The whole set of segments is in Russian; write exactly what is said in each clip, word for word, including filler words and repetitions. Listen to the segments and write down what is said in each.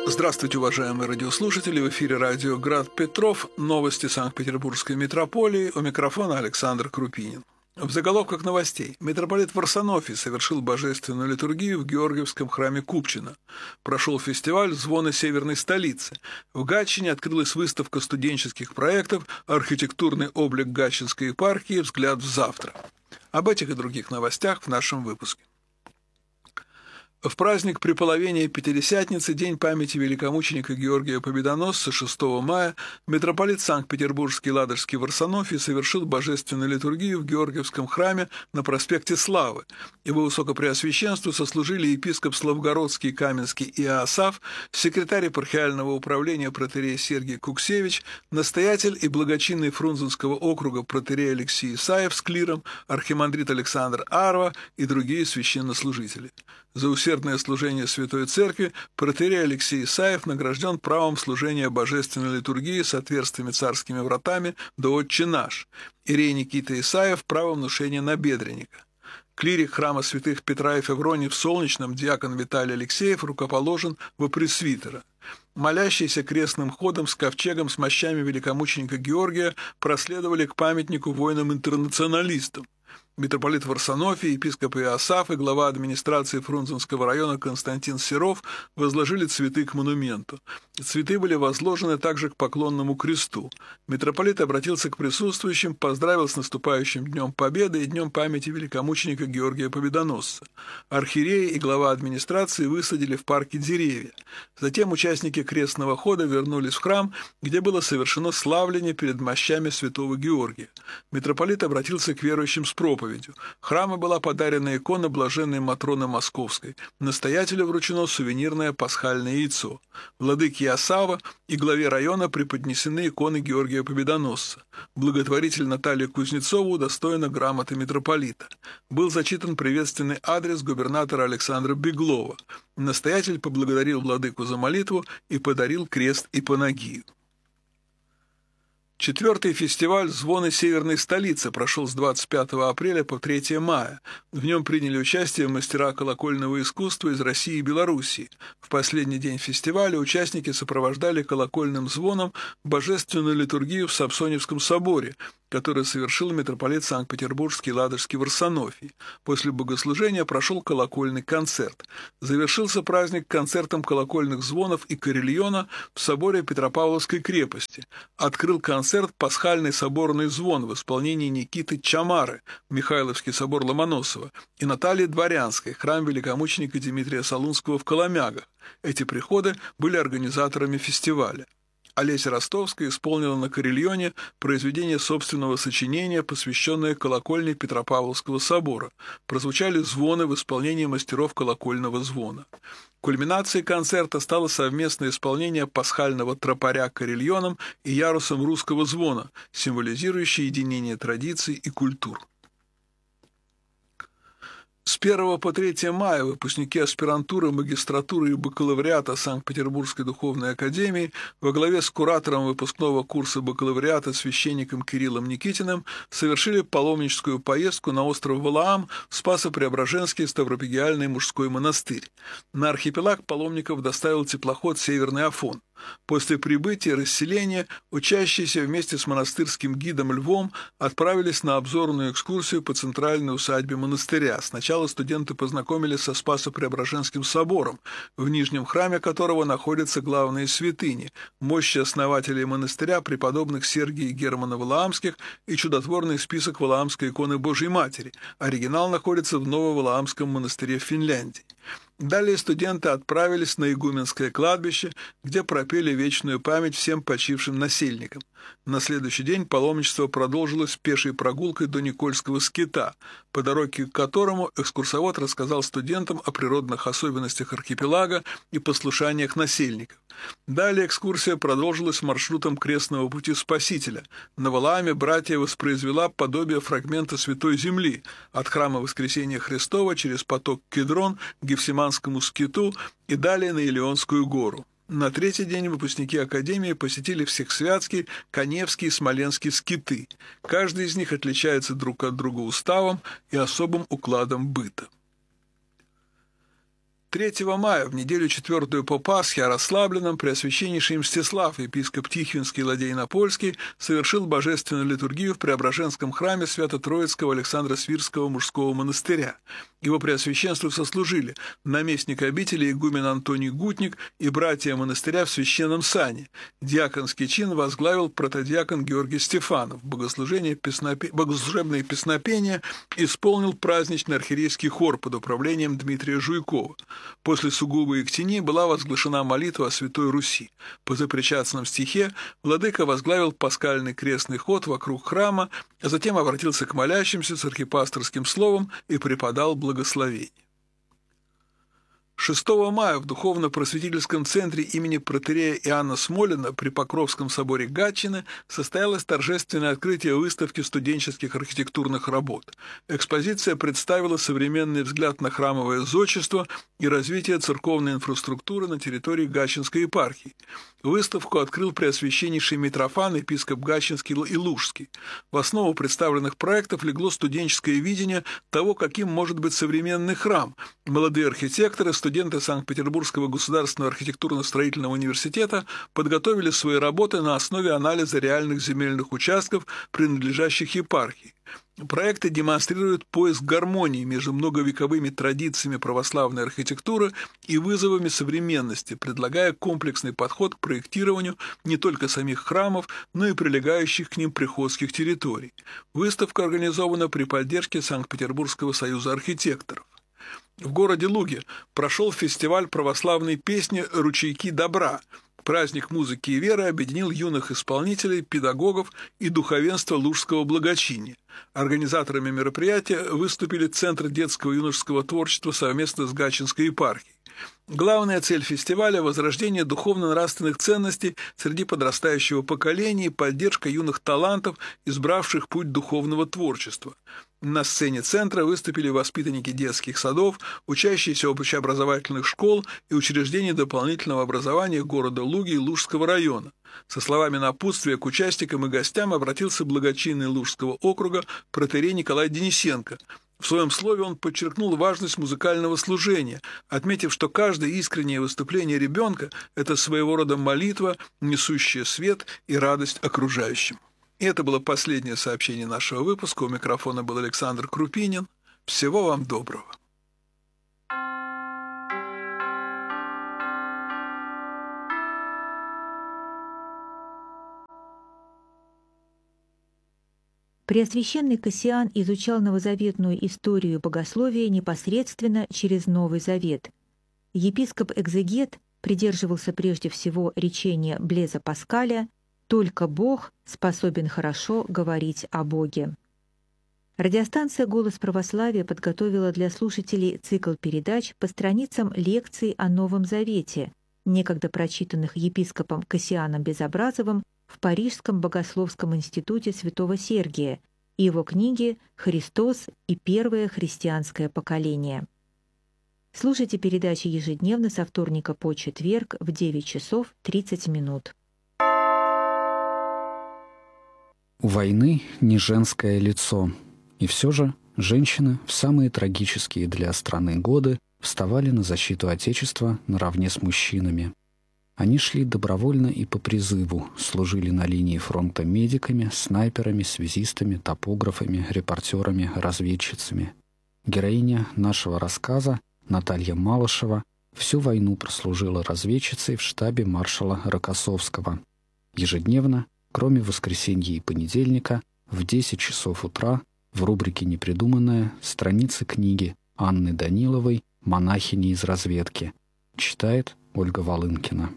Здравствуйте, уважаемые радиослушатели! В эфире радио «Град Петров». Новости Санкт-Петербургской митрополии. У микрофона Александр Крупинин. В заголовках новостей. Митрополит Варсонофий совершил божественную литургию в Георгиевском храме Купчино. Прошел фестиваль «Звоны северной столицы». В Гатчине открылась выставка студенческих проектов «Архитектурный облик Гатчинской епархии. Взгляд в завтра». Об этих и других новостях в нашем выпуске. В праздник Преполовения Пятидесятницы, День памяти великомученика Георгия Победоносца, шестого мая, митрополит Санкт-Петербургский Ладожский Варсонофий совершил божественную литургию в Георгиевском храме на проспекте Славы. Его высокопреосвященству сослужили епископ Славгородский, Каменский Иоасаф, секретарь епархиального управления протоиерей Сергий Куксевич, настоятель и благочинный Фрунзенского округа протоиерей Алексей Исаев с клиром, архимандрит Александр Арва и другие священнослужители. За усердное служение Святой Церкви протоиерей Алексей Исаев награжден правом служения божественной литургии с отверстыми царскими вратами до Отче наш. Иерей Никита Исаев правом ношения набедренника. Клирик храма святых Петра и Февронии в Солнечном, диакон Виталий Алексеев, рукоположен во пресвитера. Молящиеся крестным ходом с ковчегом с мощами великомученика Георгия проследовали к памятнику воинам-интернационалистам. Митрополит Варсонофий, епископ Иоасаф и глава администрации Фрунзенского района Константин Серов возложили цветы к монументу. Цветы были возложены также к поклонному кресту. Митрополит обратился к присутствующим, поздравил с наступающим Днем Победы и Днем памяти великомученика Георгия Победоносца. Архиереи и глава администрации высадили в парке деревья. Затем участники крестного хода вернулись в храм, где было совершено славление перед мощами святого Георгия. Митрополит обратился к верующим с проповедью. Храму была подарена икона блаженной Матроны Московской. Настоятелю вручено сувенирное пасхальное яйцо. Владыке Иоасава и главе района преподнесены иконы Георгия Победоносца. Благотворитель Наталья Кузнецова удостоена грамоты митрополита. Был зачитан приветственный адрес губернатора Александра Беглова. Настоятель поблагодарил владыку за молитву и подарил крест и панагию. Четвертый фестиваль «Звоны северной столицы» прошел с двадцать пятого апреля по третьего мая. В нем приняли участие мастера колокольного искусства из России и Белоруссии. В последний день фестиваля участники сопровождали колокольным звоном божественную литургию в Самсоневском соборе, который совершил митрополит Санкт-Петербургский Ладожский Варсонофий. После богослужения прошел колокольный концерт. Завершился праздник концертом колокольных звонов и карельона в соборе Петропавловской крепости. Открыл концерт пасхальный соборный звон в исполнении Никиты Чамары, Михайловский собор Ломоносова, и Натальи Дворянской, храм великомученика Дмитрия Солунского в Коломягах. Эти приходы были организаторами фестиваля. Олеся Ростовская исполнила на карельоне произведение собственного сочинения, посвященное колокольне Петропавловского собора. Прозвучали звоны в исполнении мастеров колокольного звона. Кульминацией концерта стало совместное исполнение пасхального тропаря карельоном и ярусом русского звона, символизирующее единение традиций и культур. С первого по третье мая выпускники аспирантуры, магистратуры и бакалавриата Санкт-Петербургской духовной академии во главе с куратором выпускного курса бакалавриата священником Кириллом Никитиным совершили паломническую поездку на остров Валаам в Спасо-Преображенский Ставропигиальный мужской монастырь. На архипелаг паломников доставил теплоход «Северный Афон». После прибытия и расселения учащиеся вместе с монастырским гидом Львом отправились на обзорную экскурсию по центральной усадьбе монастыря. Сначала студенты познакомились со Спасо-Преображенским собором, в нижнем храме которого находятся главные святыни, мощи основателей монастыря преподобных Сергия и Германа Валаамских и чудотворный список Валаамской иконы Божьей Матери. Оригинал находится в Нововалаамском монастыре в Финляндии. Далее студенты отправились на Игуменское кладбище, где пропели вечную память всем почившим насельникам. На следующий день паломничество продолжилось пешей прогулкой до Никольского скита, по дороге к которому экскурсовод рассказал студентам о природных особенностях архипелага и послушаниях насельников. Далее экскурсия продолжилась маршрутом крестного пути Спасителя. На Валааме братья воспроизвела подобие фрагмента Святой Земли от храма Воскресения Христова через поток Кедрон к Гефсиманскому скиту и далее на Илионскую гору. На третий день выпускники Академии посетили Всехсвятский, Каневский и Смоленский скиты. Каждый из них отличается друг от друга уставом и особым укладом быта. третьего мая, в неделю четвертую по Пасхе, о расслабленном Преосвященнейший Мстислав, епископ Тихвинский и Ладейно-Польский, совершил божественную литургию в Преображенском храме Свято-Троицкого Александра Свирского мужского монастыря. Его преосвященству сослужили наместник обители игумен Антоний Гутник и братья монастыря в священном сане. Диаконский чин возглавил протодиакон Георгий Стефанов. Богослужение песнопе... Богослужебное песнопение исполнил праздничный архиерейский хор под управлением Дмитрия Жуйкова. После сугубой ектении была возглашена молитва о Святой Руси. По запричастном стихе владыка возглавил пасхальный крестный ход вокруг храма, а затем обратился к молящимся с архипасторским словом и преподал благословение. шестого мая в Духовно-просветительском центре имени протоиерея Иоанна Смолина при Покровском соборе Гатчины состоялось торжественное открытие выставки студенческих архитектурных работ. Экспозиция представила современный взгляд на храмовое зодчество и развитие церковной инфраструктуры на территории Гатчинской епархии. Выставку открыл Преосвященнейший Митрофан, епископ Гатчинский и Лужский. В основу представленных проектов легло студенческое видение того, каким может быть современный храм. Молодые архитекторы, студенты Санкт-Петербургского государственного архитектурно-строительного университета подготовили свои работы на основе анализа реальных земельных участков, принадлежащих епархии. Проекты демонстрируют поиск гармонии между многовековыми традициями православной архитектуры и вызовами современности, предлагая комплексный подход к проектированию не только самих храмов, но и прилегающих к ним приходских территорий. Выставка организована при поддержке Санкт-Петербургского союза архитекторов. В городе Луге прошел фестиваль православной песни «Ручейки добра». Праздник музыки и веры объединил юных исполнителей, педагогов и духовенство Лужского благочиния. Организаторами мероприятия выступили Центр детского и юношеского творчества совместно с Гатчинской епархией. Главная цель фестиваля – возрождение духовно-нравственных ценностей среди подрастающего поколения и поддержка юных талантов, избравших путь духовного творчества. На сцене центра выступили воспитанники детских садов, учащиеся общеобразовательных школ и учреждений дополнительного образования города Луги и Лужского района. Со словами напутствия к участникам и гостям обратился благочинный Лужского округа протоиерей Николай Денисенко. В своем слове он подчеркнул важность музыкального служения, отметив, что каждое искреннее выступление ребенка – это своего рода молитва, несущая свет и радость окружающим. И это было последнее сообщение нашего выпуска. У микрофона был Александр Крупинин. Всего вам доброго. Преосвященный Кассиан изучал новозаветную историю богословия непосредственно через Новый Завет. Епископ-экзегет придерживался прежде всего речения Блеза Паскаля «Только Бог способен хорошо говорить о Боге». Радиостанция «Голос православия» подготовила для слушателей цикл передач по страницам лекций о Новом Завете, некогда прочитанных епископом Кассианом Безобразовым в Парижском богословском институте святого Сергия и его книги «Христос и первое христианское поколение». Слушайте передачи ежедневно со вторника по четверг в девять часов тридцать минут. У войны не женское лицо. И все же женщины в самые трагические для страны годы вставали на защиту Отечества наравне с мужчинами. Они шли добровольно и по призыву, служили на линии фронта медиками, снайперами, связистами, топографами, репортерами, разведчицами. Героиня нашего рассказа, Наталья Малышева, всю войну прослужила разведчицей в штабе маршала Рокоссовского. Ежедневно, кроме воскресенья и понедельника, в десять часов утра в рубрике «Непридуманное» страницы книги Анны Даниловой «Монахини из разведки». Читает Ольга Волынкина.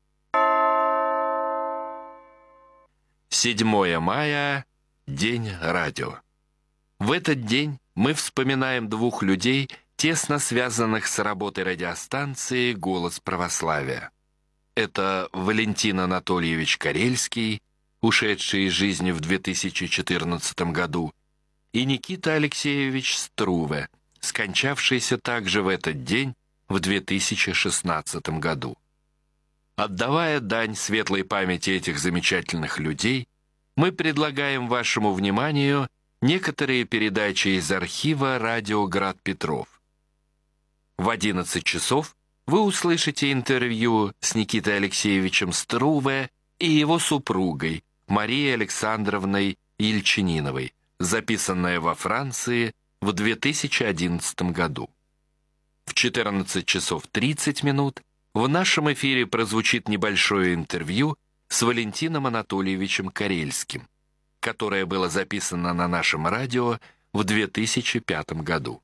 седьмое мая – День радио. В этот день мы вспоминаем двух людей, тесно связанных с работой радиостанции «Голос православия». Это Валентин Анатольевич Карельский, ушедший из жизни в две тысячи четырнадцатом году, и Никита Алексеевич Струве, скончавшийся также в этот день в две тысячи шестнадцатом году. Отдавая дань светлой памяти этих замечательных людей, мы предлагаем вашему вниманию некоторые передачи из архива «Радио Град Петров». В одиннадцать часов вы услышите интервью с Никитой Алексеевичем Струве и его супругой Марией Александровной Ельчининовой, записанное во Франции в две тысячи одиннадцатом году. В четырнадцать часов тридцать минут в нашем эфире прозвучит небольшое интервью с Валентином Анатольевичем Карельским, которое было записано на нашем радио в две тысячи пятом году.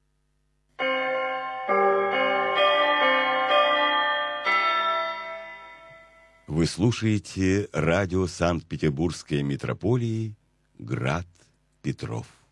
Вы слушаете радио Санкт-Петербургской митрополии «Град Петров».